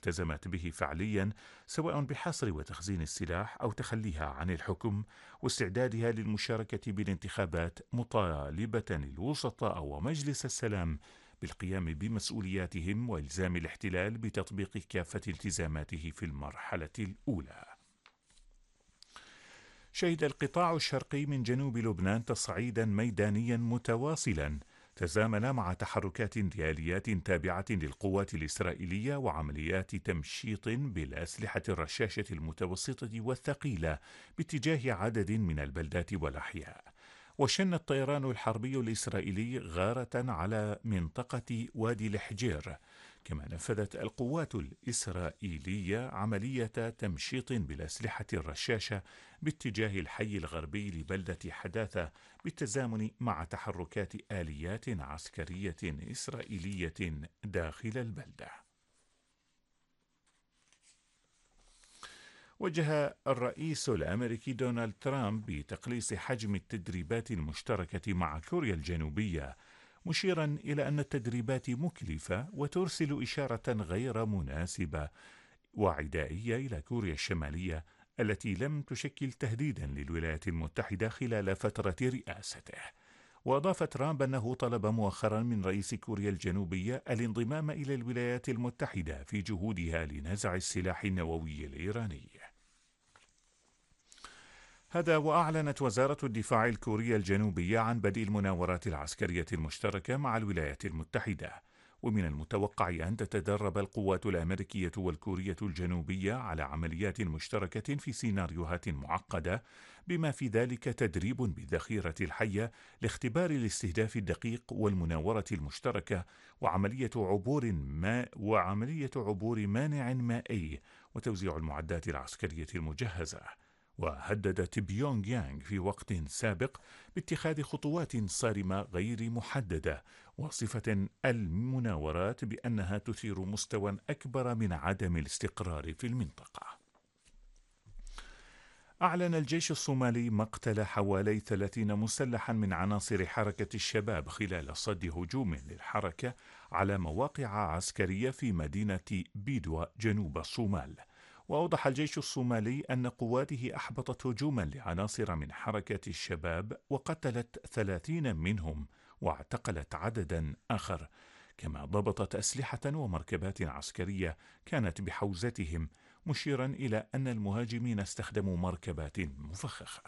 التزمت به فعليا، سواء بحصر وتخزين السلاح أو تخليها عن الحكم، واستعدادها للمشاركة بالانتخابات، مطالبة الوسطاء ومجلس السلام بالقيام بمسؤولياتهم وإلزام الاحتلال بتطبيق كافة التزاماته في المرحلة الأولى. شهد القطاع الشرقي من جنوب لبنان تصعيدا ميدانيا متواصلا تزامن مع تحركات رياليات تابعة للقوات الإسرائيلية وعمليات تمشيط بالأسلحة الرشاشة المتوسطة والثقيلة باتجاه عدد من البلدات والأحياء. وشن الطيران الحربي الإسرائيلي غارة على منطقة وادي الحجير، كما نفذت القوات الإسرائيلية عملية تمشيط بالأسلحة الرشاشة باتجاه الحي الغربي لبلدة حداثة بالتزامن مع تحركات آليات عسكرية إسرائيلية داخل البلدة. وجه الرئيس الأمريكي دونالد ترامب بتقليص حجم التدريبات المشتركة مع كوريا الجنوبية، مشيرا إلى أن التدريبات مكلفة وترسل إشارة غير مناسبة وعدائية إلى كوريا الشمالية التي لم تشكل تهديدا للولايات المتحدة خلال فترة رئاسته. وأضاف ترامب أنه طلب مؤخرا من رئيس كوريا الجنوبية الانضمام إلى الولايات المتحدة في جهودها لنزع السلاح النووي الإيراني. هذا وأعلنت وزارة الدفاع الكورية الجنوبية عن بدء المناورات العسكرية المشتركة مع الولايات المتحدة، ومن المتوقع أن تتدرب القوات الأمريكية والكورية الجنوبية على عمليات مشتركة في سيناريوهات معقدة، بما في ذلك تدريب بالذخيرة الحية لاختبار الاستهداف الدقيق والمناورة المشتركة، وعملية عبور مانع مائي، وتوزيع المعدات العسكرية المجهزة. وهددت بيونغ يانغ في وقت سابق باتخاذ خطوات صارمة غير محددة، وصفة المناورات بأنها تثير مستوى أكبر من عدم الاستقرار في المنطقة. أعلن الجيش الصومالي مقتل حوالي 30 مسلحا من عناصر حركة الشباب خلال صد هجوم للحركة على مواقع عسكرية في مدينة بيدوا جنوب الصومال. وأوضح الجيش الصومالي أن قواته أحبطت هجوما لعناصر من حركة الشباب وقتلت 30 منهم واعتقلت عددا آخر، كما ضبطت أسلحة ومركبات عسكرية كانت بحوزتهم، مشيرا إلى أن المهاجمين استخدموا مركبات مفخخة.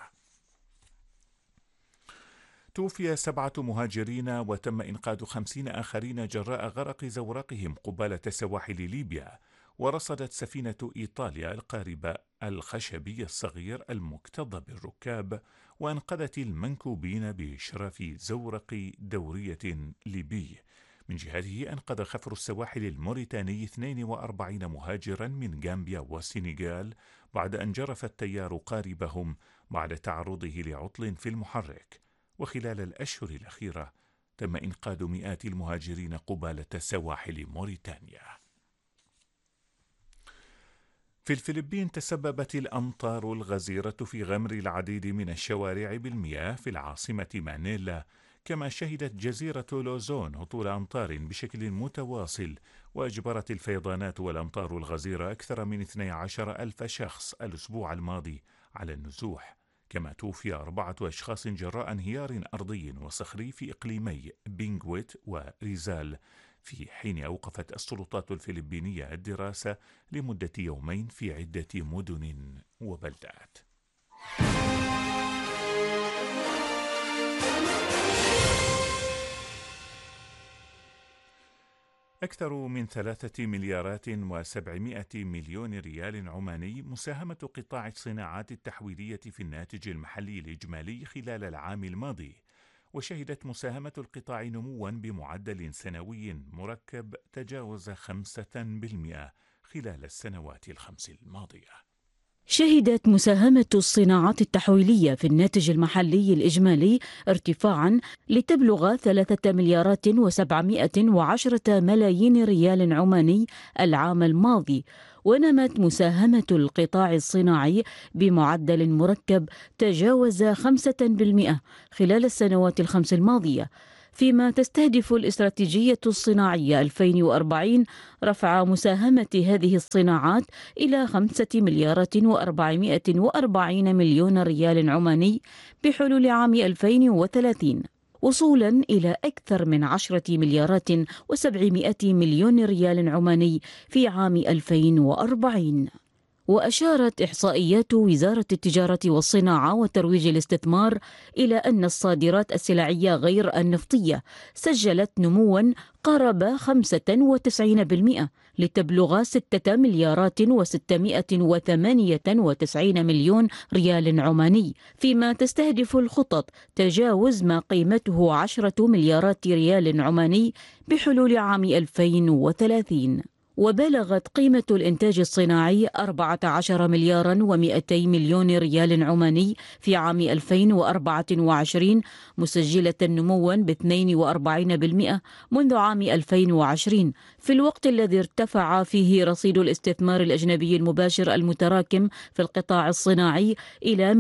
توفي 7 مهاجرين وتم إنقاذ 50 آخرين جراء غرق زورقهم قبالة سواحل ليبيا. ورصدت سفينة إيطاليا القارب الخشبي الصغير المكتظ بالركاب وأنقذت المنكوبين بإشراف زورق دورية ليبي. من جهته أنقذ خفر السواحل الموريتاني 42 مهاجرا من غامبيا والسنغال بعد أن جرف التيار قاربهم بعد تعرضه لعطل في المحرك. وخلال الأشهر الأخيرة تم إنقاذ مئات المهاجرين قبالة سواحل موريتانيا. في الفلبين تسببت الأمطار الغزيرة في غمر العديد من الشوارع بالمياه في العاصمة مانيلا، كما شهدت جزيرة لوزون هطول أمطار بشكل متواصل، وأجبرت الفيضانات والأمطار الغزيرة أكثر من 12,000 شخص الأسبوع الماضي على النزوح. كما توفي 4 أشخاص جراء انهيار أرضي وصخري في إقليمي بينغويت وريزال، في حين أوقفت السلطات الفلبينية الدراسة لمدة يومين في عدة مدن وبلدات. أكثر من 3,700,000,000 ريال عماني مساهمة قطاع الصناعات التحويلية في الناتج المحلي الإجمالي خلال العام الماضي. وشهدت مساهمة القطاع نموا بمعدل سنوي مركب تجاوز 5% خلال السنوات ال5 الماضية. شهدت مساهمة الصناعات التحويلية في الناتج المحلي الإجمالي ارتفاعا لتبلغ 3,710,000,000 ريال عماني العام الماضي، ونمت مساهمة القطاع الصناعي بمعدل مركب تجاوز 5% خلال السنوات ال5 الماضية، فيما تستهدف الاستراتيجية الصناعية 2040 رفع مساهمة هذه الصناعات إلى 5,440 مليون ريال عماني بحلول عام 2030، وصولا إلى أكثر من 10,700 مليون ريال عماني في عام 2040. وأشارت إحصائيات وزارة التجارة والصناعة وترويج الاستثمار إلى أن الصادرات السلعية غير النفطية سجلت نمواً قارب 95% لتبلغ 6,698 مليون ريال عماني، فيما تستهدف الخطط تجاوز ما قيمته 10 مليارات ريال عماني بحلول عام 2030. وبلغت قيمة الإنتاج الصناعي 14 مليارا و200 مليون ريال عماني في عام 2024، مسجلة نموا ب42% منذ عام 2020، في الوقت الذي ارتفع فيه رصيد الاستثمار الأجنبي المباشر المتراكم في القطاع الصناعي إلى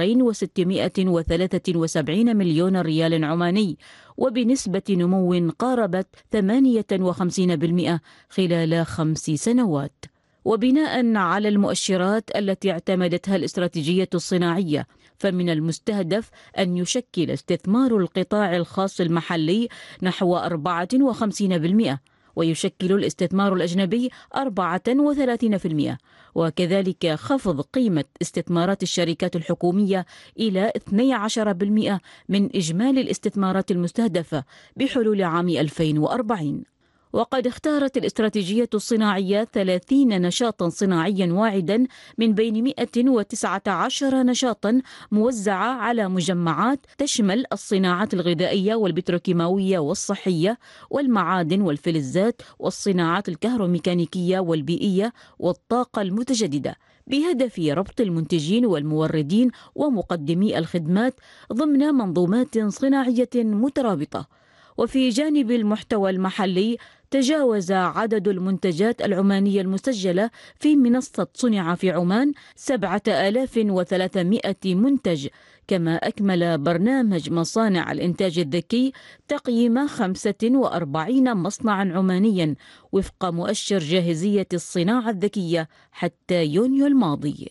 2,673 مليون ريال عماني، وبنسبة نمو قاربت 58% خلال 5 سنوات. وبناء على المؤشرات التي اعتمدتها الاستراتيجية الصناعية، فمن المستهدف أن يشكل استثمار القطاع الخاص المحلي نحو 54%، ويشكل الاستثمار الأجنبي 34%، وكذلك خفض قيمة استثمارات الشركات الحكومية إلى 12% من إجمالي الاستثمارات المستهدفة بحلول عام 2040. وقد اختارت الاستراتيجية الصناعية 30 نشاطا صناعيا واعدا من بين 119 نشاطا موزعة على مجمعات تشمل الصناعات الغذائية والبتروكيماوية والصحية والمعادن والفلزات والصناعات الكهروميكانيكية والبيئية والطاقة المتجددة، بهدف ربط المنتجين والموردين ومقدمي الخدمات ضمن منظومات صناعية مترابطة. وفي جانب المحتوى المحلي، تجاوز عدد المنتجات العمانية المسجلة في منصة صنع في عمان 7,300 منتج، كما أكمل برنامج مصانع الإنتاج الذكي تقييم 45 مصنعا عمانيا وفق مؤشر جاهزية الصناعة الذكية حتى يونيو الماضي.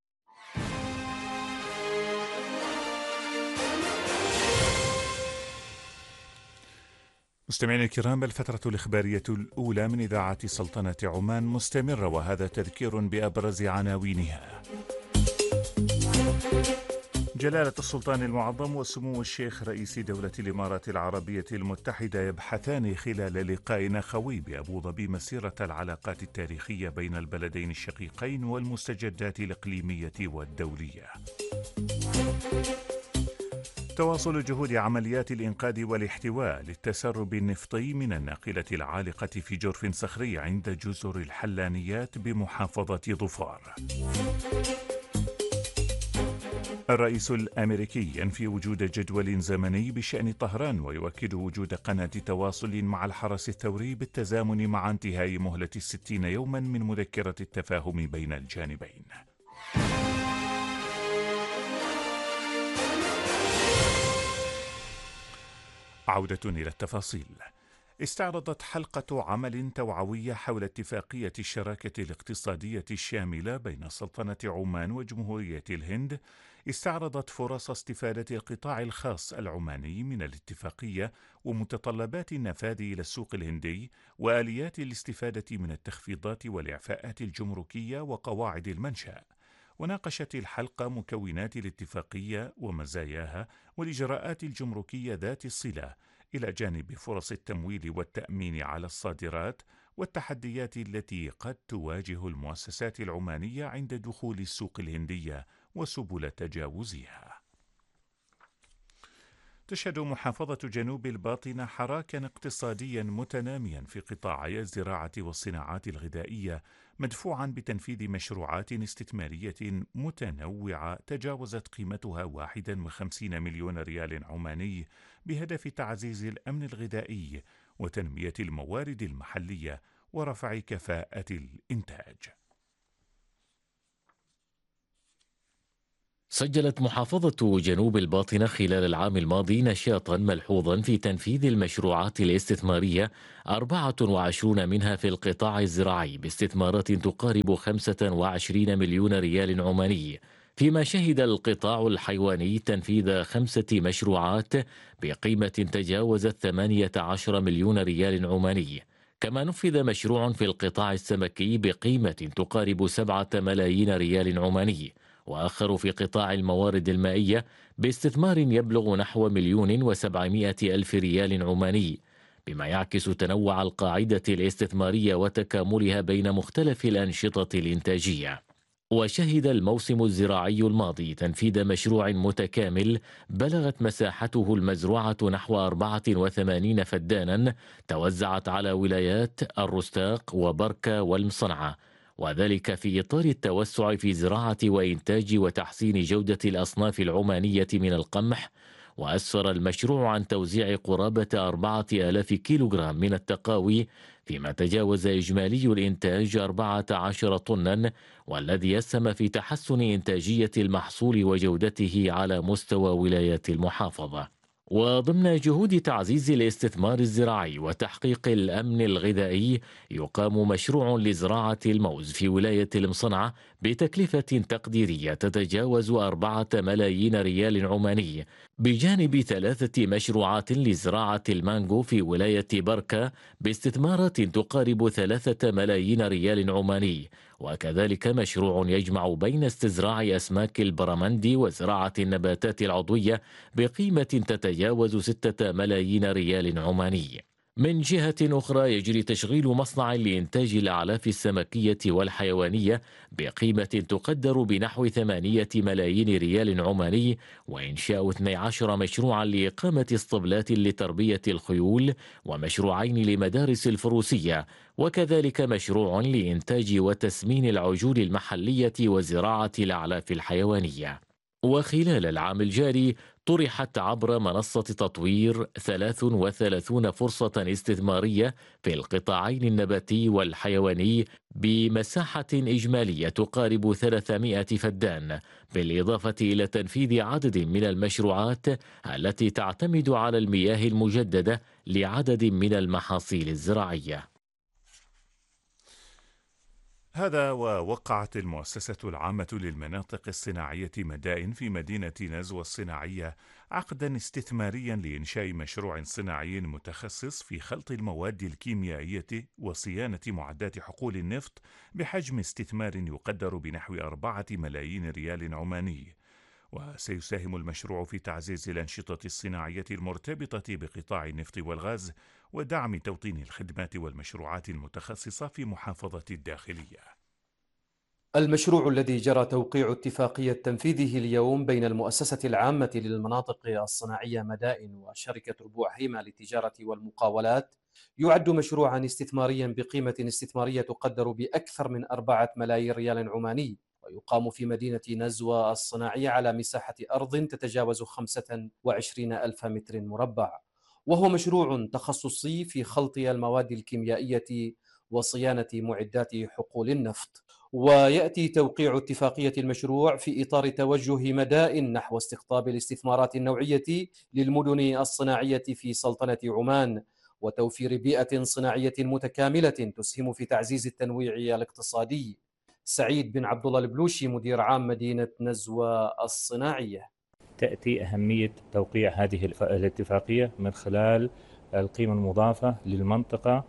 مستمعينا الكرام، الفترة الإخبارية الأولى من إذاعة سلطنة عمان مستمرة، وهذا تذكير بأبرز عناوينها. جلالة السلطان المعظم وسمو الشيخ رئيس دولة الإمارات العربية المتحدة يبحثان خلال لقاء أخوي بأبو ظبي مسيرة العلاقات التاريخية بين البلدين الشقيقين والمستجدات الإقليمية والدولية. تواصل جهود عمليات الإنقاذ والاحتواء للتسرب النفطي من الناقلة العالقة في جرف صخري عند جزر الحلانيات بمحافظة ظفار. الرئيس الأمريكي ينفي وجود جدول زمني بشأن طهران، ويؤكد وجود قناة تواصل مع الحرس الثوري بالتزامن مع انتهاء مهلة 60 يوما من مذكرة التفاهم بين الجانبين. عودة إلى التفاصيل. استعرضت حلقة عمل توعوية حول اتفاقية الشراكة الاقتصادية الشاملة بين سلطنة عمان وجمهورية الهند، استعرضت فرص استفادة القطاع الخاص العماني من الاتفاقية ومتطلبات النفاذ إلى السوق الهندي وآليات الاستفادة من التخفيضات والإعفاءات الجمركية وقواعد المنشأ. وناقشت الحلقة مكونات الاتفاقية ومزاياها والإجراءات الجمركية ذات الصلة، إلى جانب فرص التمويل والتأمين على الصادرات والتحديات التي قد تواجه المؤسسات العمانية عند دخول السوق الهندية وسبل تجاوزها. تشهد محافظة جنوب الباطنة حراكا اقتصاديا متناميا في قطاعي الزراعة والصناعات الغذائية، مدفوعا بتنفيذ مشروعات استثمارية متنوعة تجاوزت قيمتها 51 مليون ريال عماني، بهدف تعزيز الأمن الغذائي وتنمية الموارد المحلية ورفع كفاءة الإنتاج. سجلت محافظة جنوب الباطنة خلال العام الماضي نشاطا ملحوظا في تنفيذ المشروعات الاستثمارية، 24 منها في القطاع الزراعي باستثمارات تقارب 25 مليون ريال عماني، فيما شهد القطاع الحيواني تنفيذ 5 مشروعات بقيمة تجاوزت 18 مليون ريال عماني. كما نفذ مشروع في القطاع السمكي بقيمة تقارب 7 ملايين ريال عماني، وآخر في قطاع الموارد المائية باستثمار يبلغ نحو 1,700,000 ريال عماني، بما يعكس تنوع القاعدة الاستثمارية وتكاملها بين مختلف الأنشطة الإنتاجية. وشهد الموسم الزراعي الماضي تنفيذ مشروع متكامل بلغت مساحته المزروعة نحو 84 فدانا، توزعت على ولايات الرستاق وبركة والمصنعة، وذلك في إطار التوسع في زراعة وإنتاج وتحسين جودة الأصناف العمانية من القمح. وأسفر المشروع عن توزيع قرابة 4,000 كيلوغرام من التقاوي، فيما تجاوز إجمالي الإنتاج 14 طنا، والذي يسهم في تحسن إنتاجية المحصول وجودته على مستوى ولايات المحافظة. وضمن جهود تعزيز الاستثمار الزراعي وتحقيق الأمن الغذائي، يقام مشروع لزراعة الموز في ولاية المصنعة بتكلفة تقديرية تتجاوز 4 ملايين ريال عماني، بجانب 3 مشروعات لزراعة المانجو في ولاية بركة باستثمارات تقارب 3 ملايين ريال عماني، وكذلك مشروع يجمع بين استزراع أسماك البرمندي وزراعة النباتات العضوية بقيمة تتجاوز 6 ملايين ريال عماني. من جهة أخرى يجري تشغيل مصنع لإنتاج الأعلاف السمكية والحيوانية بقيمة تقدر بنحو 8 ملايين ريال عماني، وإنشاء 12 مشروعا لإقامة اسطبلات لتربية الخيول، ومشروعين لمدارس الفروسية، وكذلك مشروع لإنتاج وتسمين العجول المحلية وزراعة الأعلاف الحيوانية. وخلال العام الجاري طرحت عبر منصة تطوير 33 فرصة استثمارية في القطاعين النباتي والحيواني بمساحة إجمالية تقارب 300 فدان، بالإضافة إلى تنفيذ عدد من المشروعات التي تعتمد على المياه المجددة لعدد من المحاصيل الزراعية. هذا ووقعت المؤسسة العامة للمناطق الصناعية مدائن في مدينة نزوى الصناعية عقدا استثماريا لإنشاء مشروع صناعي متخصص في خلط المواد الكيميائية وصيانة معدات حقول النفط بحجم استثمار يقدر بنحو 4 ملايين ريال عماني. وسيساهم المشروع في تعزيز الأنشطة الصناعية المرتبطة بقطاع النفط والغاز ودعم توطين الخدمات والمشروعات المتخصصة في محافظة الداخلية. المشروع الذي جرى توقيع اتفاقية تنفيذه اليوم بين المؤسسة العامة للمناطق الصناعية مدائن وشركة ربوع هيمة للتجارة والمقاولات يعد مشروعا استثماريا بقيمة استثمارية تقدر بأكثر من 4 ملايين ريال عماني، ويقام في مدينة نزوى الصناعية على مساحة أرض تتجاوز 25 ألف متر مربع، وهو مشروع تخصصي في خلط المواد الكيميائية وصيانة معدات حقول النفط. ويأتي توقيع اتفاقية المشروع في إطار توجه مدائن نحو استقطاب الاستثمارات النوعية للمدن الصناعية في سلطنة عمان، وتوفير بيئة صناعية متكاملة تسهم في تعزيز التنويع الاقتصادي. سعيد بن عبد الله البلوشي، مدير عام مدينة نزوى الصناعية. تأتي أهمية توقيع هذه الاتفاقية من خلال القيمة المضافة للمنطقة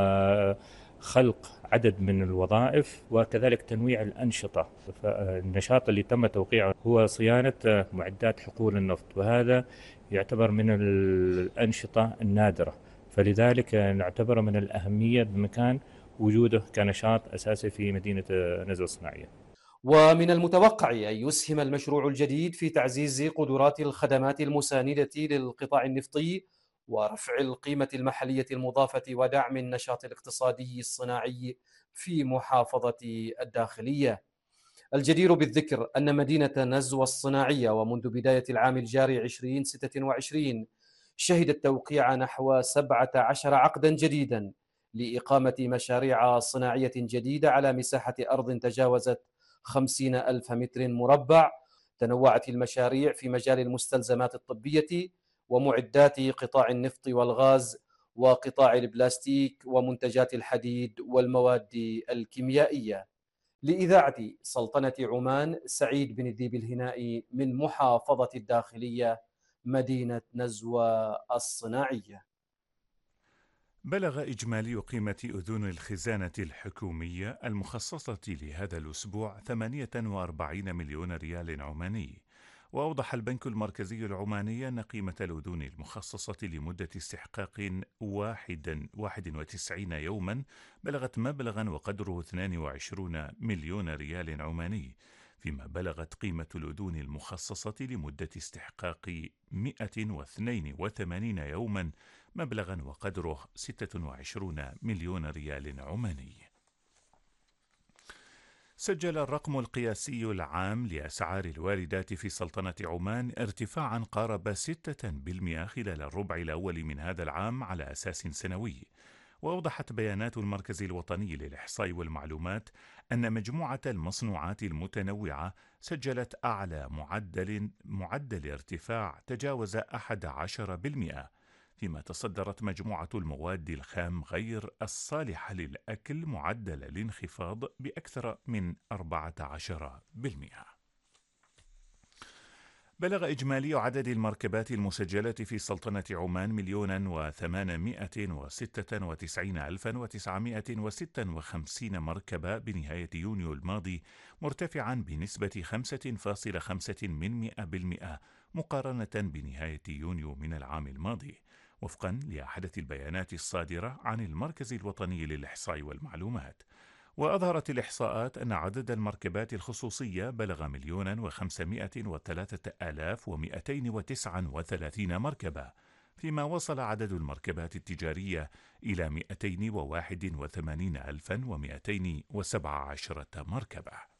وخلق عدد من الوظائف وكذلك تنويع الأنشطة. فالنشاط اللي تم توقيعه هو صيانة معدات حقول النفط، وهذا يعتبر من الأنشطة النادرة، فلذلك نعتبره من الأهمية بمكان وجوده كنشاط أساسي في مدينة نزوى الصناعية. ومن المتوقع أن يسهم المشروع الجديد في تعزيز قدرات الخدمات المساندة للقطاع النفطي ورفع القيمة المحلية المضافة ودعم النشاط الاقتصادي الصناعي في محافظة الداخلية. الجدير بالذكر أن مدينة نزوى الصناعية ومنذ بداية العام الجاري 2026 شهدت توقيع نحو 17 عقدا جديدا لإقامة مشاريع صناعية جديدة على مساحة أرض تجاوزت 50 ألف متر مربع، تنوعت المشاريع في مجال المستلزمات الطبية ومعدات قطاع النفط والغاز وقطاع البلاستيك ومنتجات الحديد والمواد الكيميائية. لإذاعة سلطنة عمان، سعيد بن الديب الهنائي من محافظة الداخلية، مدينة نزوى الصناعية. بلغ إجمالي قيمة أذون الخزانة الحكومية المخصصة لهذا الأسبوع 48 مليون ريال عماني. وأوضح البنك المركزي العماني أن قيمة الأذون المخصصة لمدة استحقاق 91 يوما بلغت مبلغا وقدره 22 مليون ريال عماني، فيما بلغت قيمة الأذون المخصصة لمدة استحقاق 182 يوما مبلغا وقدره 26 مليون ريال عماني. سجل الرقم القياسي العام لأسعار الواردات في سلطنة عمان ارتفاعا قارب 6% خلال الربع الأول من هذا العام على أساس سنوي. وأوضحت بيانات المركز الوطني للإحصاء والمعلومات أن مجموعة المصنوعات المتنوعة سجلت أعلى معدل ارتفاع تجاوز 11%، فيما تصدرت مجموعة المواد الخام غير الصالحة للأكل معدل الانخفاض بأكثر من 14%. بلغ إجمالي عدد المركبات المسجلة في سلطنة عمان 1,896,956 مركبة بنهاية يونيو الماضي، مرتفعا بنسبة 5.5% مقارنة بنهاية يونيو من العام الماضي، وفقا لأحدث البيانات الصادرة عن المركز الوطني للإحصاء والمعلومات. وأظهرت الإحصاءات أن عدد المركبات الخصوصية بلغ 1,503,239 مركبة، فيما وصل عدد المركبات التجارية إلى 281,217 مركبة.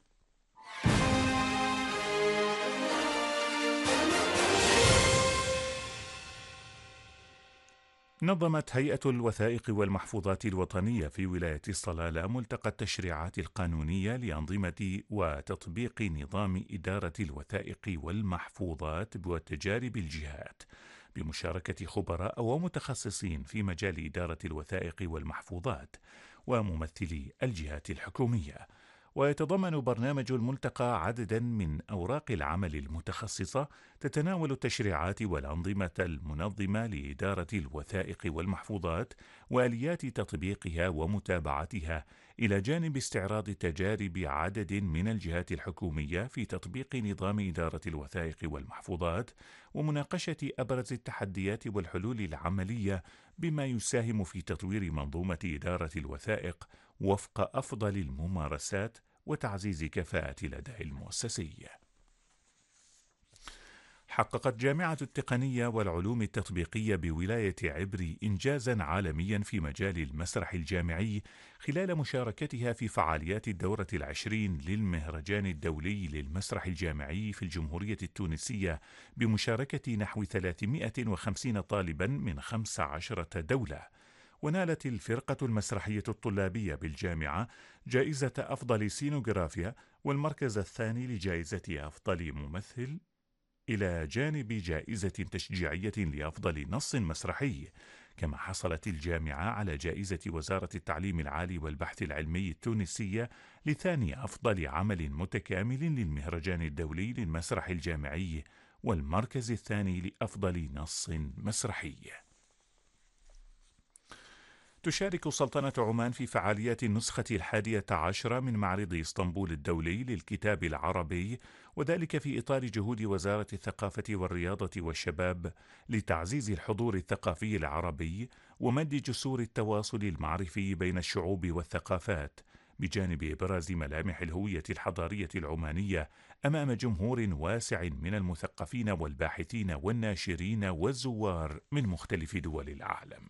نظمت هيئة الوثائق والمحفوظات الوطنية في ولاية الصلالة ملتقى التشريعات القانونية لأنظمة وتطبيق نظام إدارة الوثائق والمحفوظات وتجارب الجهات، بمشاركة خبراء ومتخصصين في مجال إدارة الوثائق والمحفوظات وممثلي الجهات الحكومية. ويتضمن برنامج الملتقى عددا من أوراق العمل المتخصصة تتناول التشريعات والأنظمة المنظمة لإدارة الوثائق والمحفوظات وآليات تطبيقها ومتابعتها، إلى جانب استعراض تجارب عدد من الجهات الحكومية في تطبيق نظام إدارة الوثائق والمحفوظات، ومناقشة أبرز التحديات والحلول العملية بما يساهم في تطوير منظومة إدارة الوثائق وفق أفضل الممارسات وتعزيز كفاءة الأداء المؤسسي. حققت جامعة التقنية والعلوم التطبيقية بولاية عبري إنجازا عالميا في مجال المسرح الجامعي خلال مشاركتها في فعاليات الدورة 20 للمهرجان الدولي للمسرح الجامعي في الجمهورية التونسية، بمشاركة نحو 350 طالبا من 15 دولة. ونالت الفرقة المسرحية الطلابية بالجامعة جائزة أفضل سينوغرافيا والمركز الثاني لجائزة أفضل ممثل، إلى جانب جائزة تشجيعية لأفضل نص مسرحي. كما حصلت الجامعة على جائزة وزارة التعليم العالي والبحث العلمي التونسية لثاني أفضل عمل متكامل للمهرجان الدولي للمسرح الجامعي، والمركز الثاني لأفضل نص مسرحي. تشارك سلطنة عمان في فعاليات النسخة 11 من معرض إسطنبول الدولي للكتاب العربي، وذلك في إطار جهود وزارة الثقافة والرياضة والشباب لتعزيز الحضور الثقافي العربي ومد جسور التواصل المعرفي بين الشعوب والثقافات، بجانب إبراز ملامح الهوية الحضارية العمانية أمام جمهور واسع من المثقفين والباحثين والناشرين والزوار من مختلف دول العالم.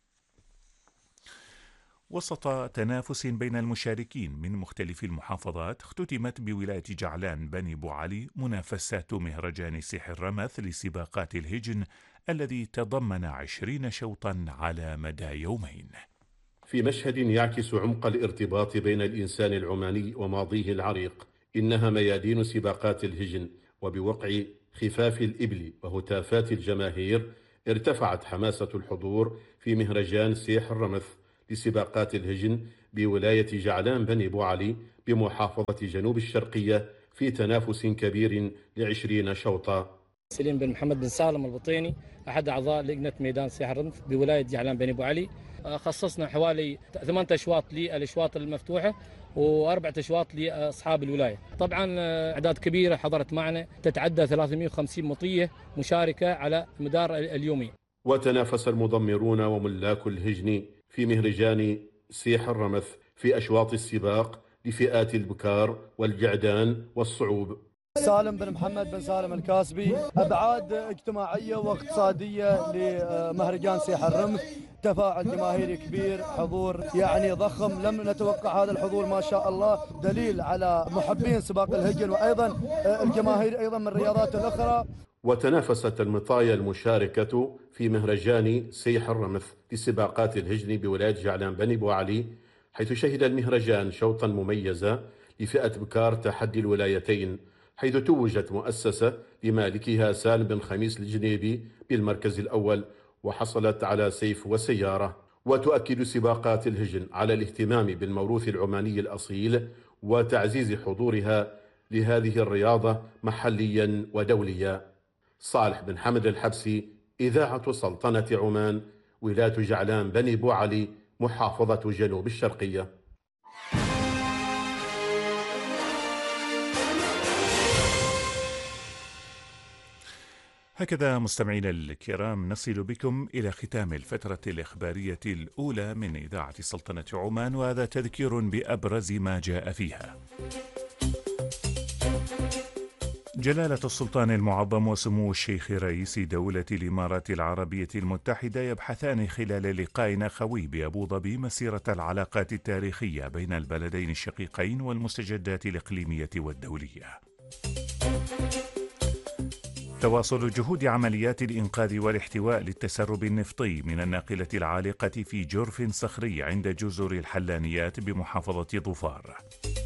وسط تنافس بين المشاركين من مختلف المحافظات، اختتمت بولاية جعلان بني بوعلي منافسات مهرجان سيح الرمث لسباقات الهجن الذي تضمن 20 شوطا على مدى يومين. في مشهد يعكس عمق الارتباط بين الإنسان العماني وماضيه العريق، إنها ميادين سباقات الهجن، وبوقع خفاف الإبل وهتافات الجماهير ارتفعت حماسة الحضور في مهرجان سيح الرمث لسباقات الهجن بولاية جعلان بني بوعلي بمحافظة جنوب الشرقية في تنافس كبير ل20 شوطا. سليم بن محمد بن سالم البطيني أحد أعضاء لجنة ميدان سيح الرمث بولاية جعلان بني بوعلي. خصصنا حوالي 8 أشواط للأشواط المفتوحة و4 أشواط لأصحاب الولاية. طبعا أعداد كبيرة حضرت معنا تتعدى 350 مطية مشاركة على مدار اليومين. وتنافس المضمرون وملاك الهجن في مهرجان سيح الرمث في أشواط السباق لفئات البكار والجعدان والصعوب. سالم بن محمد بن سالم الكاسبي. أبعاد اجتماعية واقتصادية لمهرجان سيح الرمث، تفاعل جماهيري كبير، حضور يعني ضخم، لم نتوقع هذا الحضور ما شاء الله، دليل على محبين سباق الهجن وأيضا الجماهير أيضا من الرياضات الأخرى. وتنافست المطايا المشاركة في مهرجان سيح الرمث لسباقات الهجن بولاية جعلان بني بوعلي، حيث شهد المهرجان شوطا مميزا لفئة بكار تحدي الولايتين، حيث توجت مؤسسة لمالكها سالم بن خميس الجنيبي بالمركز الأول وحصلت على سيف وسيارة. وتؤكد سباقات الهجن على الاهتمام بالموروث العماني الأصيل وتعزيز حضورها لهذه الرياضة محليا ودوليا. صالح بن حمد الحبسي، إذاعة سلطنة عمان، ولاية جعلان بني بوعلي، محافظة جنوب الشرقية. هكذا مستمعينا الكرام نصل بكم إلى ختام الفترة الإخبارية الأولى من إذاعة سلطنة عمان، وهذا تذكير بأبرز ما جاء فيها. جلالة السلطان المعظم وسمو الشيخ رئيس دولة الإمارات العربية المتحدة يبحثان خلال لقاء أخوي بأبو ظبي مسيرة العلاقات التاريخية بين البلدين الشقيقين والمستجدات الإقليمية والدولية. تواصل جهود عمليات الإنقاذ والاحتواء للتسرب النفطي من الناقلة العالقة في جرف صخري عند جزر الحلانيات بمحافظة ظفار.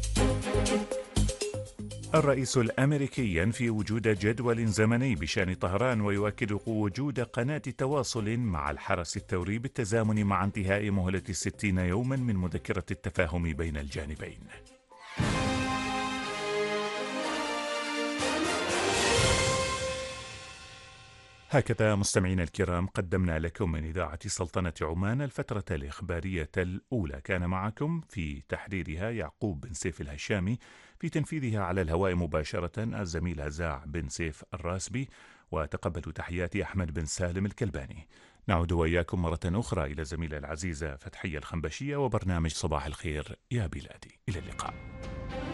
الرئيس الأمريكي ينفي وجود جدول زمني بشأن طهران ويؤكد وجود قناة تواصل مع الحرس الثوري بالتزامن مع انتهاء مهلة 60 يوما من مذكرة التفاهم بين الجانبين. هكذا مستمعينا الكرام قدمنا لكم من إذاعة سلطنة عمان الفترة الإخبارية الأولى. كان معكم في تحريرها يعقوب بن سيف الهشامي، في تنفيذها على الهواء مباشرة الزميل هزاع بن سيف الراسبي، وتقبلوا تحياتي أحمد بن سالم الكلباني. نعود وإياكم مرة أخرى إلى زميلة العزيزة فتحية الخنبشية وبرنامج صباح الخير يا بلادي. إلى اللقاء.